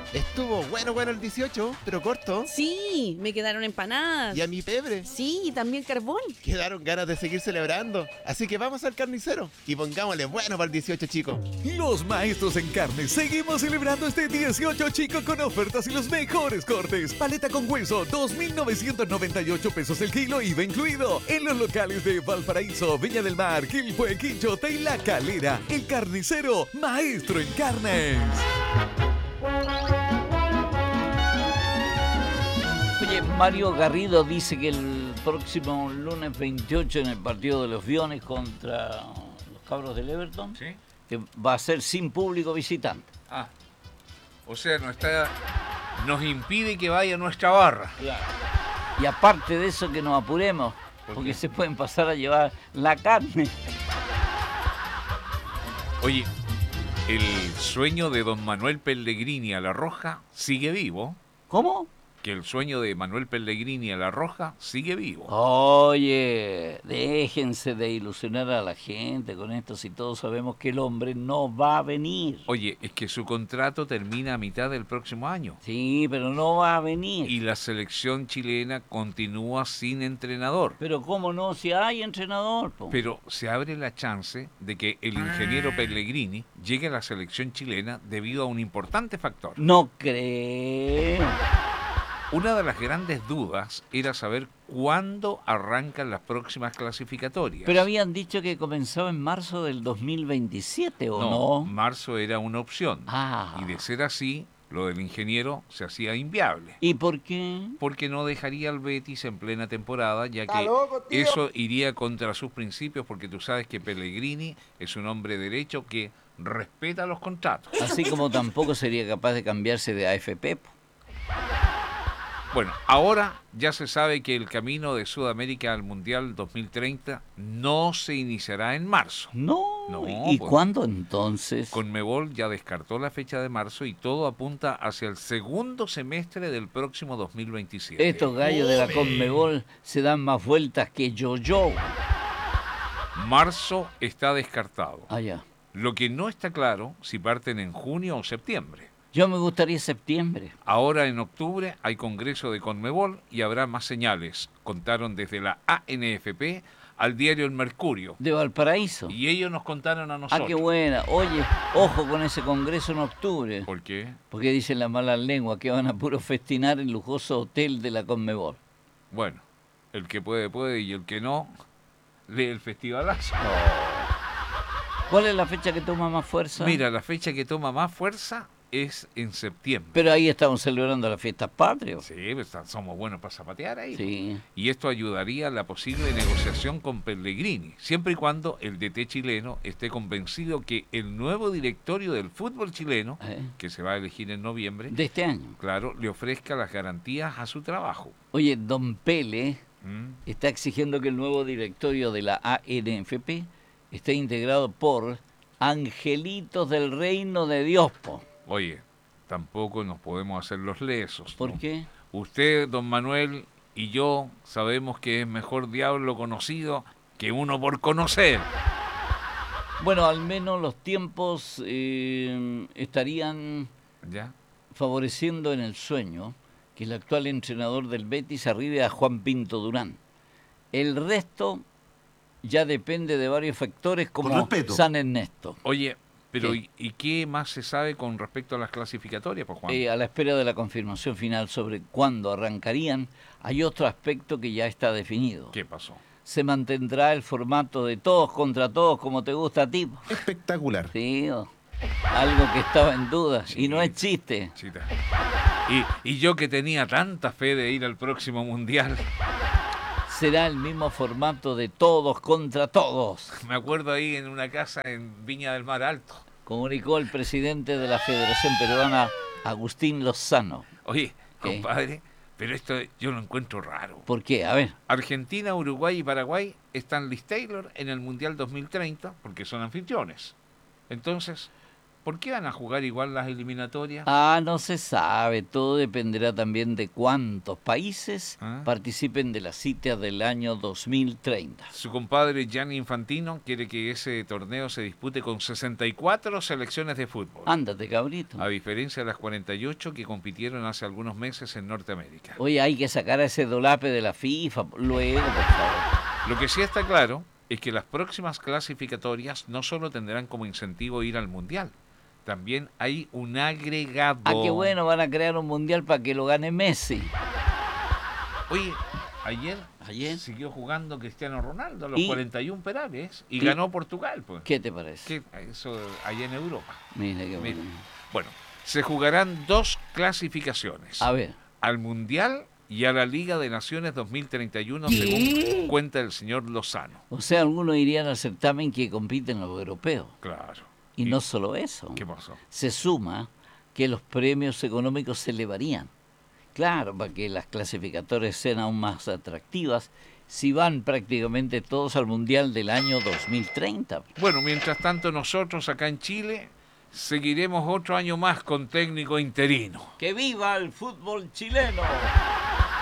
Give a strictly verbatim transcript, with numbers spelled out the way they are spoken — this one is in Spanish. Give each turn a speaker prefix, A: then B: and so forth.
A: Estuvo bueno, bueno el dieciocho, pero corto.
B: Sí, me quedaron empanadas.
A: Y a mi pebre.
B: Sí, y también carbón.
A: Quedaron ganas de seguir celebrando. Así que vamos al carnicero y pongámosle bueno para el dieciocho, chicos.
C: Los maestros en carne seguimos celebrando este dieciocho, chico, con ofertas y los mejores cortes. Paleta con hueso, dos mil novecientos noventa y ocho pesos el kilo, I V A incluido. En los locales de Valparaíso, Viña del Mar, Quilpué, Quinchota y La Calera. El carnicero, maestro en carnes.
D: Oye, Mario Garrido dice que el próximo lunes veintiocho en el partido de los Biones contra los Cabros del Everton,
E: ¿Sí?
D: que va a ser sin público visitante.
E: Ah, o sea, no está, nos impide que vaya nuestra barra.
D: Claro. Y aparte de eso, que nos apuremos,
E: ¿Por
D: porque
E: qué?
D: se pueden pasar a llevar la carne.
E: Oye, el sueño de don Manuel Pellegrini a la Roja sigue vivo.
D: ¿Cómo?
E: Que el sueño de Manuel Pellegrini a la Roja sigue vivo.
D: Oye, déjense de ilusionar a la gente con esto, si todos sabemos que el hombre no va a venir.
E: Oye, es que su contrato termina a mitad del próximo año.
D: Sí, pero no va a venir.
E: Y la selección chilena continúa sin entrenador.
D: Pero cómo no, si hay entrenador, po.
E: Pero se abre la chance de que el ingeniero Pellegrini llegue a la selección chilena debido a un importante factor.
D: No creo.
E: Una de las grandes dudas era saber cuándo arrancan las próximas clasificatorias.
D: Pero habían dicho que comenzaba en marzo del dos mil veintisiete, ¿o no?
E: No, marzo era una opción.
D: Ah.
E: Y de ser así, lo del ingeniero se hacía inviable.
D: ¿Y por qué?
E: Porque no dejaría al Betis en plena temporada, ya que
A: loco, tío!
E: eso iría contra sus principios, porque tú sabes que Pellegrini es un hombre derecho que respeta los contratos.
D: Así como tampoco sería capaz de cambiarse de A F P, po.
E: Bueno, ahora ya se sabe que el camino de Sudamérica al Mundial dos mil treinta no se iniciará en marzo.
D: No.
E: No,
D: ¿Y
E: pues.
D: cuándo entonces?
E: Conmebol ya descartó la fecha de marzo y todo apunta hacia el segundo semestre del próximo dos mil veintisiete.
D: Estos gallos de la
A: Ove.
D: Conmebol se dan más vueltas que yo-yo.
E: Marzo está descartado.
D: Allá.
E: Lo que no está claro si parten en junio o septiembre.
D: Yo me gustaría septiembre.
E: Ahora en octubre hay congreso de Conmebol y habrá más señales. Contaron desde la A N F P al diario El Mercurio.
D: De Valparaíso.
E: Y ellos nos contaron a nosotros.
D: Ah, qué buena. Oye, ojo con ese congreso en octubre.
E: ¿Por qué?
D: Porque dicen las malas lenguas que van a puro festinar en lujoso hotel de la Conmebol.
E: Bueno, el que puede, puede y el que no, lee el festivalazo.
D: ¿Cuál es la fecha que toma más fuerza?
E: Mira, la fecha que toma más fuerza es en septiembre.
D: Pero ahí estamos celebrando las fiestas patrias.
E: Sí, pues, somos buenos para zapatear ahí.
D: Sí.
E: Y esto ayudaría a la posible negociación con Pellegrini, siempre y cuando el D T chileno esté convencido que el nuevo directorio del fútbol chileno,
D: ¿Eh?
E: que se va a elegir en noviembre,
D: De este año.
E: claro, le ofrezca las garantías a su trabajo.
D: Oye, don Pele
E: ¿Mm?
D: está exigiendo que el nuevo directorio de la A N F P esté integrado por angelitos del reino de Dios, po.
E: Oye, tampoco nos podemos hacer los lesos.
D: ¿Por
E: ¿no?
D: qué?
E: Usted, don Manuel, y yo sabemos que es mejor diablo conocido que uno por conocer.
D: Bueno, al menos los tiempos eh, estarían
E: ¿Ya?
D: favoreciendo en el sueño que el actual entrenador del Betis arribe a Juan Pinto Durán. El resto ya depende de varios factores como
C: Con respeto.
D: San Ernesto.
E: Oye, pero
D: ¿Qué?
E: ¿y, ¿y qué más se sabe con respecto a las clasificatorias, pues, Juan?
D: Eh, a la espera de la confirmación final sobre cuándo arrancarían, hay otro aspecto que ya está definido.
E: ¿Qué pasó?
D: Se mantendrá el formato de todos contra todos, como te gusta a ti.
A: Espectacular.
D: Sí, o- algo que estaba en duda,
E: Sí.
D: y no es chiste.
E: Chita. Y, y yo que tenía tanta fe de ir al próximo mundial,
D: Será el mismo formato de todos contra todos,
E: me acuerdo ahí en una casa en Viña del Mar Alto.
D: comunicó el presidente de la Federación Peruana, Agustín Lozano.
E: Oye,
D: ¿Qué?
E: compadre, pero esto yo lo encuentro raro.
D: ¿Por qué? A ver,
E: Argentina, Uruguay y Paraguay están Liz Taylor en el Mundial dos mil treinta porque son anfitriones. Entonces, ¿Por qué van a jugar igual las eliminatorias?
D: Ah, no se sabe, todo dependerá también de cuántos países
E: ¿Ah?
D: participen de la cita del año dos mil treinta.
E: Su compadre Gianni Infantino quiere que ese torneo se dispute con sesenta y cuatro selecciones de fútbol,
D: Ándate, cabrito.
E: a diferencia de las cuarenta y ocho que compitieron hace algunos meses en Norteamérica.
D: Oye, hay que sacar a ese dolape de la FIFA luego, por favor.
E: Lo que sí está claro es que las próximas clasificatorias no solo tendrán como incentivo ir al Mundial, también hay un agregado.
D: Ah, qué bueno, van a crear un mundial para que lo gane Messi.
E: Oye, ayer,
D: Ayer.
E: siguió jugando Cristiano Ronaldo a los
D: Y-
E: cuarenta y uno penales y
D: y-
E: ganó Portugal, pues.
D: ¿Qué te parece?
E: ¿Qué? Eso allá en Europa.
D: Mira qué
E: Mira.
D: bueno.
E: Bueno, se jugarán dos clasificaciones.
D: A ver,
E: Al Mundial y a la Liga de Naciones dos mil treinta y uno, según cuenta el señor Lozano.
D: o sea, algunos irían al certamen que compiten los europeos.
E: Claro.
D: Y no solo eso.
E: ¿Qué pasó?
D: Se suma que los premios económicos se elevarían. Claro, para que las clasificatorias sean aún más atractivas, si van prácticamente todos al Mundial del año dos mil treinta.
E: Bueno, mientras tanto nosotros acá en Chile seguiremos otro año más con técnico interino.
D: ¡Que viva el fútbol chileno!